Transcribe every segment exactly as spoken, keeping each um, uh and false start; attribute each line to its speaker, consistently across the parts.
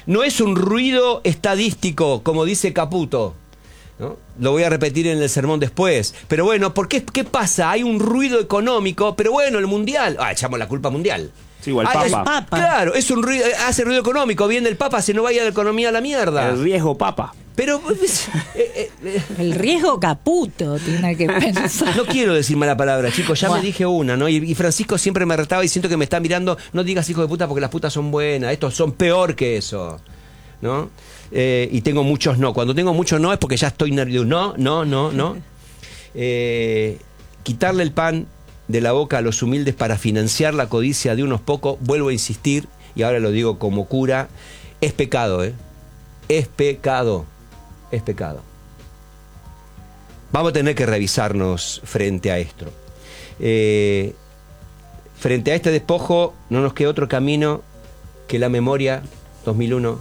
Speaker 1: No es un ruido estadístico, como dice Caputo, ¿no? Lo voy a repetir en el sermón después. Pero bueno, ¿por qué, qué pasa? Hay un ruido económico, pero bueno, el mundial. Ah, echamos la culpa mundial.
Speaker 2: Sí, igual
Speaker 1: ah,
Speaker 2: Papa.
Speaker 1: es,
Speaker 3: Papa.
Speaker 1: Claro, es un ruido, hace ruido económico. Viene el Papa, se nos vaya la economía a la mierda.
Speaker 2: El riesgo Papa.
Speaker 1: Pero eh, eh,
Speaker 3: El riesgo Caputo tiene que pensar.
Speaker 1: no quiero decir mala palabra, chicos, ya
Speaker 3: Bueno.
Speaker 1: me dije una, ¿no? Y, y Francisco siempre me retaba y siento que me está mirando, no digas hijo de puta porque las putas son buenas, estos son peor que eso, ¿no? Eh, y tengo muchos no. Cuando tengo muchos no es porque ya estoy nervioso. No, no, no, no. Eh, quitarle el pan de la boca a los humildes para financiar la codicia de unos pocos, vuelvo a insistir, y ahora lo digo como cura, es pecado, ¿eh? Es pecado. Es pecado. Vamos a tener que revisarnos frente a esto. Eh, frente a este despojo no nos queda otro camino que la memoria. Dos mil uno,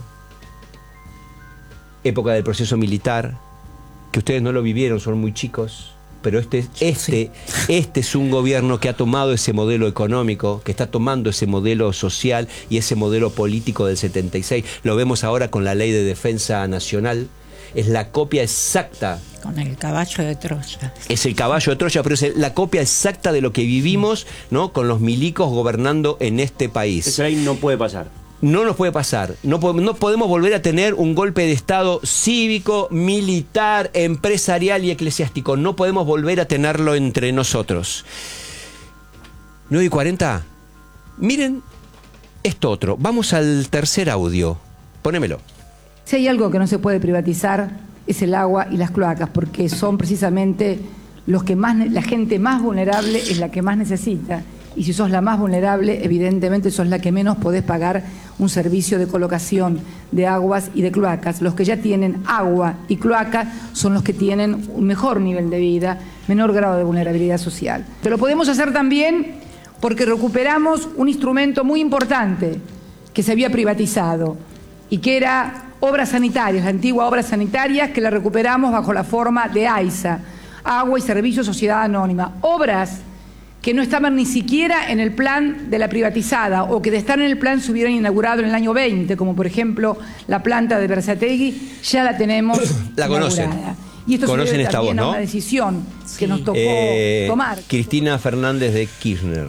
Speaker 1: época del proceso militar, que ustedes no lo vivieron, son muy chicos, pero este, este, este es un gobierno que ha tomado ese modelo económico, que está tomando ese modelo social y ese modelo político del setenta y seis. Lo vemos ahora con la Ley de Defensa Nacional. Es la copia exacta.
Speaker 3: Con el caballo de Troya.
Speaker 1: Es el caballo de Troya, pero es la copia exacta de lo que vivimos, ¿no? Con los milicos gobernando en este país.
Speaker 2: Esa ley no puede pasar.
Speaker 1: No nos puede pasar. No, po no podemos volver a tener un golpe de Estado cívico, militar, empresarial y eclesiástico. No podemos volver a tenerlo entre nosotros. nueve y cuarenta. Miren esto otro. Vamos al tercer audio. Ponémelo.
Speaker 4: Si hay algo que no se puede privatizar es el agua y las cloacas, porque son precisamente los que más, la gente más vulnerable es la que más necesita. Y si sos la más vulnerable, evidentemente sos la que menos podés pagar un servicio de colocación de aguas y de cloacas. Los que ya tienen agua y cloaca son los que tienen un mejor nivel de vida, menor grado de vulnerabilidad social. Pero lo podemos hacer también porque recuperamos un instrumento muy importante que se había privatizado y que era obras sanitarias, la antigua obras sanitarias, que la recuperamos bajo la forma de AISA, Agua y Servicios Sociedad Anónima. Obras que no estaban ni siquiera en el plan de la privatizada o que de estar en el plan se hubieran inaugurado en el año veinte, como por ejemplo la planta de Berazategui, ya la tenemos
Speaker 1: la conocen.
Speaker 4: inaugurada. Y esto
Speaker 1: Conocen
Speaker 4: se debe
Speaker 1: esta
Speaker 4: también
Speaker 1: voz, ¿no?
Speaker 4: a una decisión
Speaker 3: Sí.
Speaker 4: que nos tocó
Speaker 1: Eh,
Speaker 4: tomar.
Speaker 1: Cristina Fernández de Kirchner.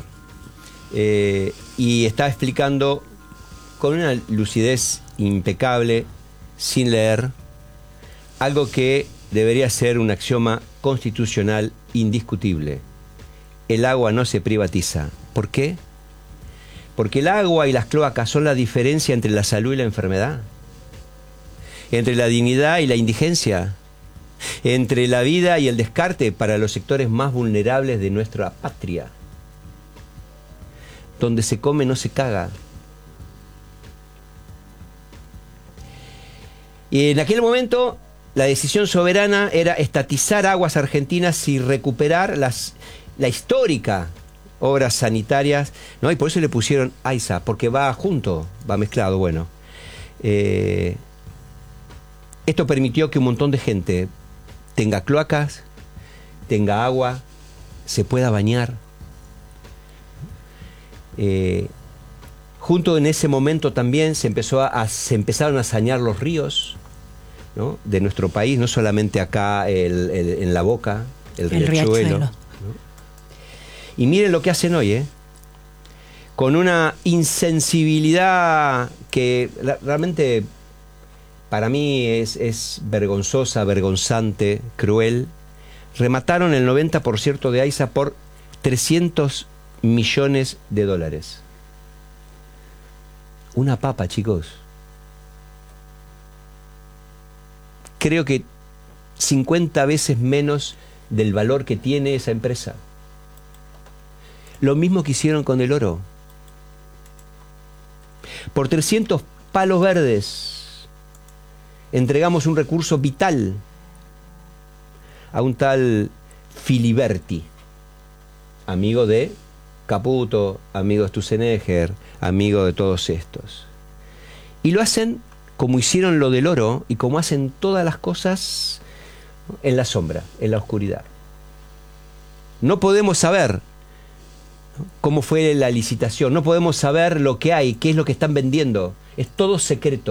Speaker 1: Eh, y está explicando con una lucidez impecable, sin leer, algo que debería ser un axioma constitucional indiscutible. El agua no se privatiza. ¿Por qué? Porque el agua y las cloacas son la diferencia entre la salud y la enfermedad, entre la dignidad y la indigencia, entre la vida y el descarte para los sectores más vulnerables de nuestra patria. Donde se come no se caga. Y en aquel momento la decisión soberana era estatizar Aguas Argentinas y recuperar las, la histórica obras sanitarias, ¿no? Y por eso le pusieron AISA, porque va junto, va mezclado. Bueno, eh, esto permitió que un montón de gente tenga cloacas, tenga agua, se pueda bañar. Eh, junto en ese momento también se empezó a, a se empezaron a sanear los ríos, ¿no? De nuestro país, no solamente acá el, el, en la Boca, el,
Speaker 3: El
Speaker 1: riachuelo,
Speaker 3: riachuelo.
Speaker 1: ¿no? Y miren lo que hacen hoy, ¿eh? Con una insensibilidad que la, realmente para mí es, es vergonzosa, vergonzante, cruel. Remataron el noventa por ciento de AISA por trescientos millones de dólares. Una papa, chicos. Creo que cincuenta veces menos del valor que tiene esa empresa. Lo mismo que hicieron con el oro. Por trescientos palos verdes entregamos un recurso vital a un tal Filiberti, amigo de Caputo, amigo de Sturzenegger, amigo de todos estos. Y lo hacen como hicieron lo del oro y como hacen todas las cosas en la sombra, en la oscuridad. No podemos saber cómo fue la licitación, no podemos saber lo que hay, qué es lo que están vendiendo. Es todo secreto.